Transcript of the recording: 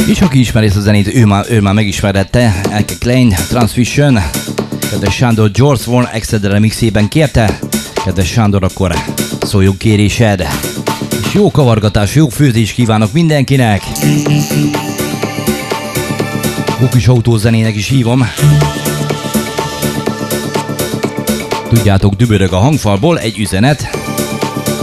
És aki ismeri ezt a zenét, ő már megismerette. Elke Klein, Transvision. Kedves Sándor George Warren Extended remixében kérte. Kedves Sándor, akkor szóljuk kérésed. És jó kavargatás, jó főzés kívánok mindenkinek. Jó kis autózenének is hívom. Tudjátok, dübörög a hangfalból egy üzenet.